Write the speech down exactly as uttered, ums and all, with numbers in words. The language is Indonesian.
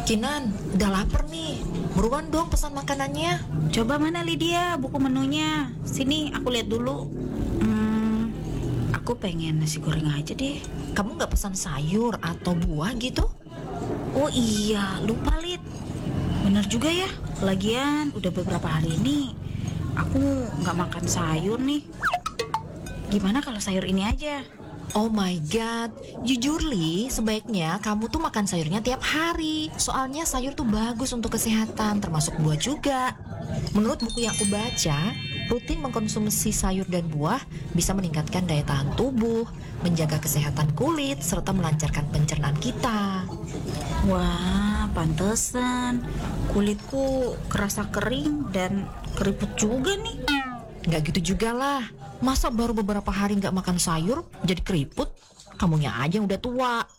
Kinan, udah lapar nih. Buruan dong pesan makanannya. Coba mana Lydia buku menunya? Sini aku lihat dulu. Hmm, aku pengen nasi goreng aja deh. Kamu nggak pesan sayur atau buah gitu? Oh iya, lupa Lid. Bener juga ya. Lagian udah beberapa hari ini aku nggak makan sayur nih. Gimana kalau sayur ini aja? Oh my god, jujur Li, sebaiknya kamu tuh makan sayurnya tiap hari. Soalnya sayur tuh bagus untuk kesehatan, termasuk buah juga. Menurut buku yang aku baca, rutin mengkonsumsi sayur dan buah bisa meningkatkan daya tahan tubuh, menjaga kesehatan kulit, serta melancarkan pencernaan kita. Wah, pantesan kulitku kerasa kering dan keriput juga nih. Nggak gitu juga lah. Masa baru beberapa hari nggak makan sayur jadi keriput? Kamunya aja yang udah tua.